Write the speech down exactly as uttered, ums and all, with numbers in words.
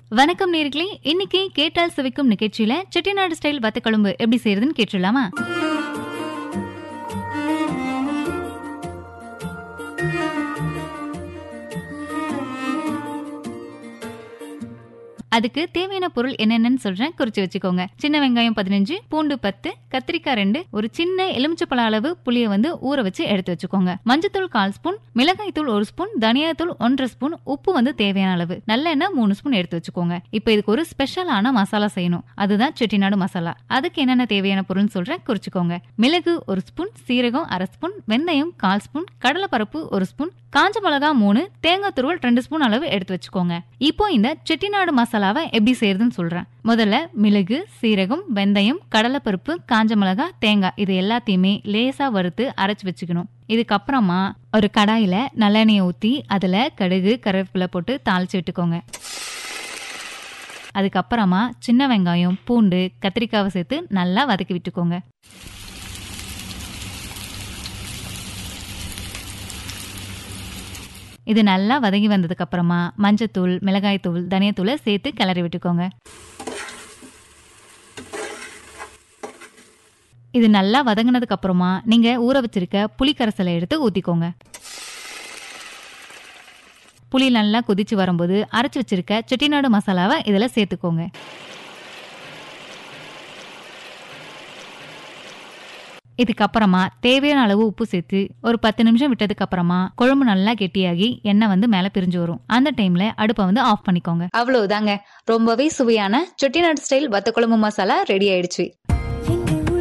வணக்கம் நேயர்களே, இன்னைக்கு கேட்டால் சுவைக்கும் நிகழ்ச்சியில செட்டிநாடு ஸ்டைல் வத்த குழம்பு எப்படி செய்யறதுன்னு கேட்டுடலாமா? அதுக்கு தேவையான பொருள் என்னென்னு சொல்றேன், குறிச்சு வச்சுக்கோங்க. சின்ன வெங்காயம் பதினஞ்சு, பூண்டு பத்து, கத்திரிக்காய் ரெண்டு, ஒரு சின்ன எலுமிச்சப்பழ அளவு புளிய வந்து ஊற வச்சு எடுத்து வச்சுக்கோங்க. மஞ்சத்தூள் கால் ஸ்பூன், மிளகாய் தூள் ஒரு ஸ்பூன், தனியாத்தூள் ஒன்றரை ஸ்பூன், உப்பு வந்து தேவையான அளவு, நல்லெண்ணெய் மூணு ஸ்பூன் எடுத்து வச்சுக்கோங்க. இப்ப இதுக்கு ஒரு ஸ்பெஷலான மசாலா செய்யணும், அதுதான் செட்டிநாடு மசாலா. அதுக்கு என்னென்ன தேவையான பொருள் சொல்றேன், குறிச்சுக்கோங்க. மிளகு ஒரு ஸ்பூன், சீரகம் அரை ஸ்பூன், வெந்தயம் கால் ஸ்பூன், கடலைப்பருப்பு ஒரு ஸ்பூன், காஞ்ச மிளகா மூணு, தேங்காய் துருவல் ரெண்டு ஸ்பூன் அளவு எடுத்து வச்சுக்கோங்க. இப்போ இந்த செட்டிநாடு மசாலாவை எப்படி செய்யறதுன்னு சொல்றேன். முதல்ல மிளகு, சீரகம், வெந்தயம், கடலைப்பருப்பு, காஞ்ச மிளகா, தேங்காய் இது எல்லாத்தையுமே லேசா வறுத்து அரைச்சு வச்சுக்கணும். இதுக்கப்புறமா ஒரு கடாயில நல்லெண்ணெயை ஊத்தி அதுல கடுகு கருவேப்பிலை போட்டு தாளிச்சு விட்டுக்கோங்க. அதுக்கப்புறமா சின்ன வெங்காயம், பூண்டு, கத்திரிக்காவை சேர்த்து நல்லா வதக்கி விட்டுக்கோங்க. இது நல்லா வதங்கி வந்ததுக்கு அப்புறமா மஞ்சத்தூள், மிளகாய் தூள், தனியாத்தூளை சேர்த்து கிளறி விட்டுக்கோங்க. இது நல்லா வதங்கினதுக்கு அப்புறமா நீங்க ஊற வச்சிருக்க புளி கரைசலை எடுத்து ஊத்திக்கோங்க. புளி நல்லா கொதிச்சு வரும்போது அரைச்சு வச்சிருக்க செட்டிநாடு மசாலாவை இதுல சேர்த்துக்கோங்க. இதுக்கப்புறமா தேவையான அளவு உப்பு சேர்த்து ஒரு பத்து நிமிஷம் விட்டதுக்கு அப்புறமா குழம்பு நல்லா கெட்டியாகி எண்ணெய் வந்து மேல பிரிஞ்சு வரும். அந்த டைம்ல அடுப்பை வந்து ஆஃப் பண்ணிக்கோங்க. அவ்வளவுதாங்க, ரொம்பவே சுவையான செட்டிநாடு ஸ்டைல் வத்த குழம்பு மசாலா ரெடி ஆயிடுச்சு.